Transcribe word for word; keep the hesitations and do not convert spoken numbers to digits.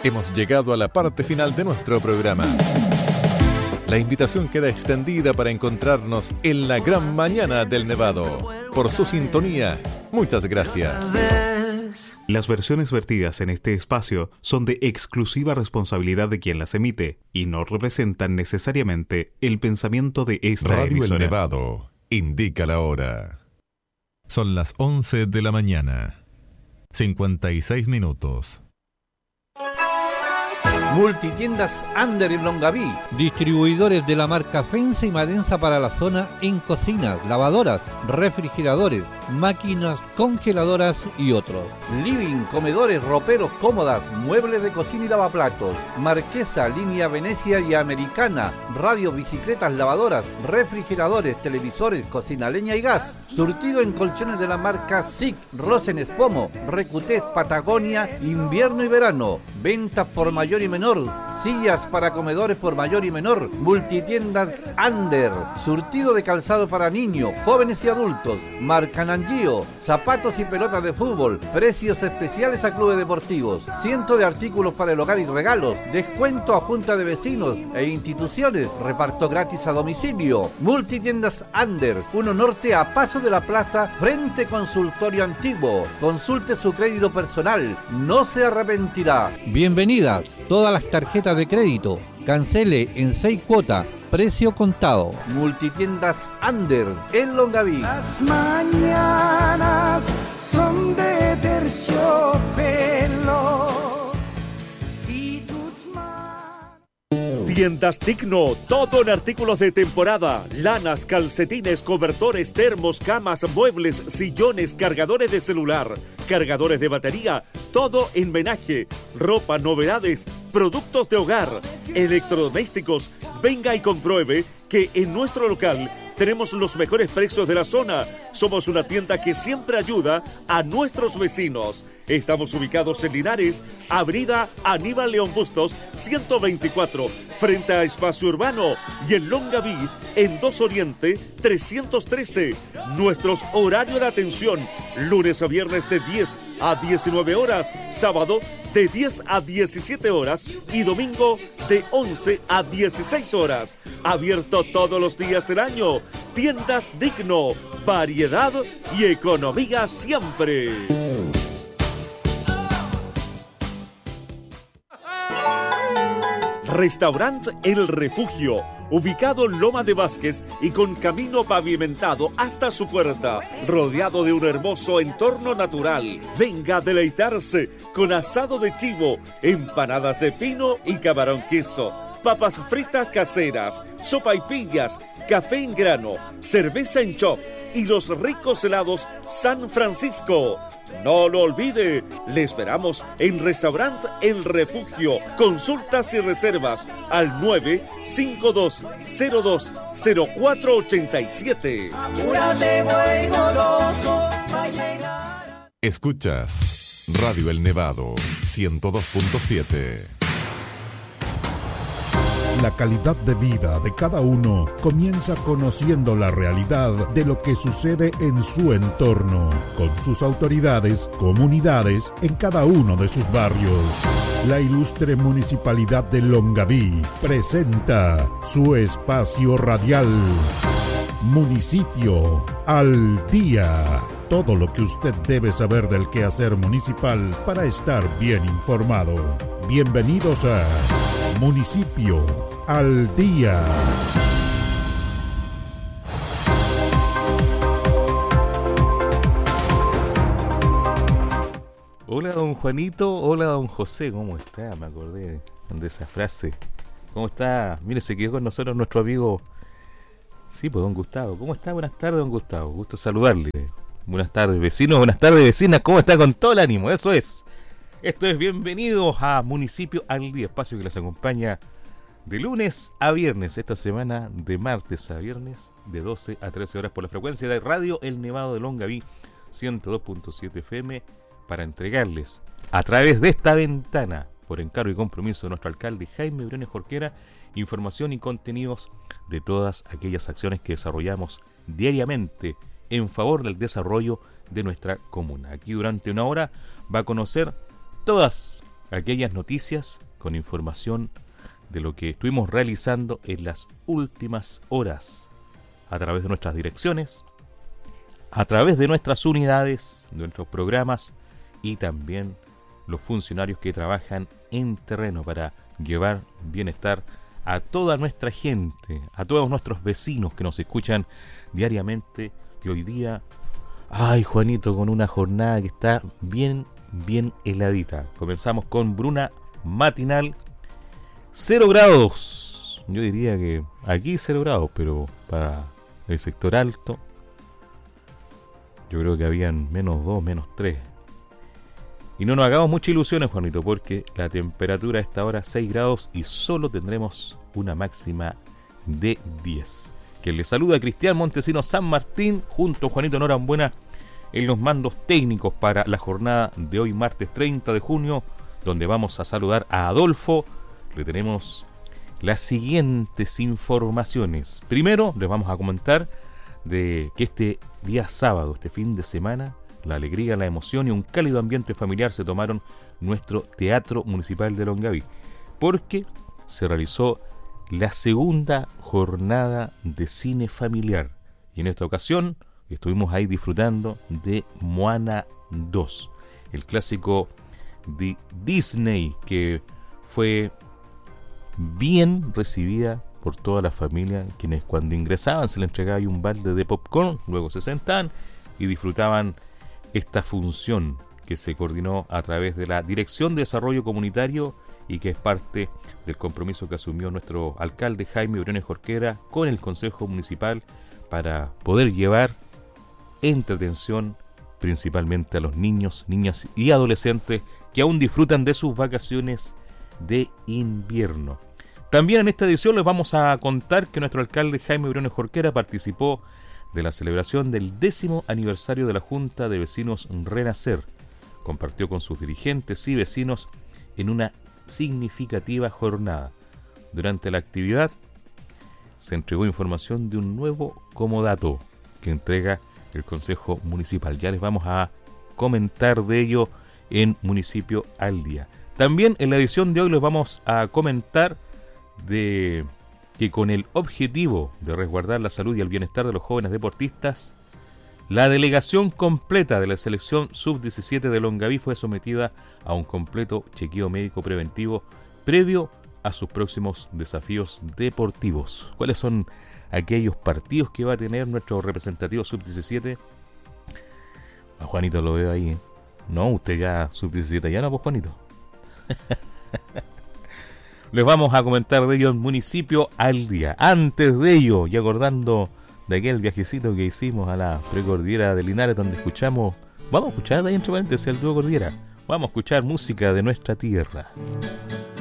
Hemos llegado a la parte final de nuestro programa. La invitación queda extendida para encontrarnos en la gran mañana del Nevado. Por su sintonía, muchas gracias. Las versiones vertidas en este espacio son de exclusiva responsabilidad de quien las emite y no representan necesariamente el pensamiento de esta Radio emisora. El Nevado indica la hora. Son las once de la mañana, cincuenta y seis minutos. Multitiendas Ander en Longaví, distribuidores de la marca Fensa y Marensa para la zona en cocinas, lavadoras, refrigeradores, máquinas congeladoras y otros. Living, comedores, roperos, cómodas, muebles de cocina y lavaplatos. Marquesa, línea Venecia y Americana, radio, bicicletas, lavadoras, refrigeradores, televisores, cocina, leña y gas. Surtido en colchones de la marca S I C, Rosen Espomo, Recutés, Patagonia, invierno y verano. Ventas por mayor y menor. Sillas para comedores por mayor y menor. Multitiendas Ander. Surtido de calzado para niños, jóvenes y adultos. Marca Nangio. Zapatos y pelotas de fútbol. Precios especiales a clubes deportivos. Cientos de artículos para el hogar y regalos. Descuento a junta de vecinos e instituciones. Reparto gratis a domicilio. Multitiendas Ander. uno Norte a paso de la plaza frente consultorio antiguo. Consulte su crédito personal. No se arrepentirá. Bienvenidas. Todas las tarjetas de crédito. Cancele en seis cuotas. Precio contado. Multitiendas Ander en Longaví. Las mañanas son de terciopelo. Si tus manos... Tiendas Digno, todo en artículos de temporada, lanas, calcetines, cobertores, termos, camas, muebles, sillones, cargadores de celular, cargadores de batería, todo en menaje, ropa, novedades, productos de hogar, electrodomésticos. Venga y compruebe que en nuestro local tenemos los mejores precios de la zona. Somos una tienda que siempre ayuda a nuestros vecinos. Estamos ubicados en Linares, Avenida Aníbal León Bustos, ciento veinticuatro, frente a Espacio Urbano, y en Longaví, en dos Oriente, trescientos trece. Nuestros horarios de atención, lunes a viernes de diez a diecinueve horas, sábado de diez a diecisiete horas y domingo de once a dieciséis horas. Abierto todos los días del año. Tiendas Digno, variedad y economía siempre. Restaurant El Refugio, ubicado en Loma de Vázquez y con camino pavimentado hasta su puerta, rodeado de un hermoso entorno natural. Venga a deleitarse con asado de chivo, empanadas de pino y camarón queso, papas fritas caseras, sopaipillas, café en grano, cerveza en chop y los ricos helados San Francisco. No lo olvide, le esperamos en Restaurant El Refugio. Consultas y reservas al nueve cinco dos cero dos cero cuatro ocho siete. Escuchas Radio El Nevado ciento dos punto siete. La calidad de vida de cada uno comienza conociendo la realidad de lo que sucede en su entorno, con sus autoridades, comunidades, en cada uno de sus barrios. La ilustre Municipalidad de Longaví presenta su espacio radial, Municipio al Día. Todo lo que usted debe saber del quehacer municipal para estar bien informado. Bienvenidos a Municipio al Día. Hola don Juanito, hola don José, ¿cómo está? Me acordé de esa frase. ¿Cómo está? Mire, se quedó con nosotros nuestro amigo, sí, pues don Gustavo. ¿Cómo está? Buenas tardes, don Gustavo, gusto saludarle. Buenas tardes, vecinos, buenas tardes, vecinas, ¿cómo está? Con todo el ánimo, eso es. Esto es Bienvenidos a Municipio al Día, espacio que les acompaña de lunes a viernes, esta semana de martes a viernes, de doce a trece horas por la frecuencia de Radio El Nevado de Longaví, ciento dos punto siete F M, para entregarles a través de esta ventana, por encargo y compromiso de nuestro alcalde Jaime Briones Jorquera, información y contenidos de todas aquellas acciones que desarrollamos diariamente en favor del desarrollo de nuestra comuna. Aquí durante una hora va a conocer todas aquellas noticias con información de lo que estuvimos realizando en las últimas horas a través de nuestras direcciones, a través de nuestras unidades, de nuestros programas y también los funcionarios que trabajan en terreno para llevar bienestar a toda nuestra gente, a todos nuestros vecinos que nos escuchan diariamente. Y hoy día, ay Juanito, con una jornada que está bien, bien heladita. Comenzamos con bruna matinal, cero grados. Yo diría que aquí cero grados, pero para el sector alto, yo creo que habían menos dos, menos tres. Y no nos hagamos muchas ilusiones, Juanito, porque la temperatura a esta hora es seis grados y solo tendremos una máxima de diez. Quien le saluda, Cristian Montesino San Martín, junto a Juanito Norambuena en los mandos técnicos para la jornada de hoy, martes treinta de junio, donde vamos a saludar a Adolfo. Le tenemos las siguientes informaciones. Primero, les vamos a comentar de que este día sábado, este fin de semana, la alegría, la emoción y un cálido ambiente familiar se tomaron nuestro Teatro Municipal de Longaví, porque se realizó la segunda jornada de cine familiar. Y en esta ocasión estuvimos ahí disfrutando de Moana dos, el clásico de Disney, que fue bien recibida por toda la familia, quienes cuando ingresaban se les entregaba ahí un balde de popcorn, luego se sentaban y disfrutaban esta función que se coordinó a través de la Dirección de Desarrollo Comunitario y que es parte del compromiso que asumió nuestro alcalde Jaime Briones Jorquera con el Consejo Municipal para poder llevar entretención principalmente a los niños, niñas y adolescentes que aún disfrutan de sus vacaciones de invierno. También en esta edición les vamos a contar que nuestro alcalde Jaime Briones Jorquera participó de la celebración del décimo aniversario de la Junta de Vecinos Renacer. Compartió con sus dirigentes y vecinos en una significativa jornada. Durante la actividad se entregó información de un nuevo comodato que entrega el Consejo Municipal. Ya les vamos a comentar de ello en Municipio al Día. También en la edición de hoy les vamos a comentar de que con el objetivo de resguardar la salud y el bienestar de los jóvenes deportistas, la delegación completa de la selección sub diecisiete de Longaví fue sometida a un completo chequeo médico preventivo previo a sus próximos desafíos deportivos. ¿Cuáles son aquellos partidos que va a tener nuestro representativo sub diecisiete? A Juanito lo veo ahí, ¿eh? No, usted ya sub diecisiete ya no, pues Juanito. Les vamos a comentar de ello en Municipio al Día. Antes de ello, y acordando de aquel viajecito que hicimos a la precordillera de Linares, donde escuchamos, vamos a escuchar de ahí entre paréntesis el dúo Cordillera, vamos a escuchar música de nuestra tierra.